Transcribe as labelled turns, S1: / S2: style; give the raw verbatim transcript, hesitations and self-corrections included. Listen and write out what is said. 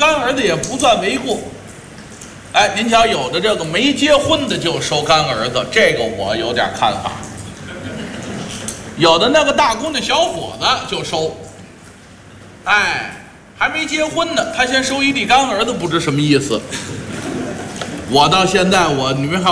S1: 干儿子也不算为过。哎，您瞧，有的这个没结婚的就收干儿子，这个我有点看法。有的那个大姑娘小伙子就收，哎，还没结婚呢，他先收一地干儿子，不知什么意思。我到现在我你们看。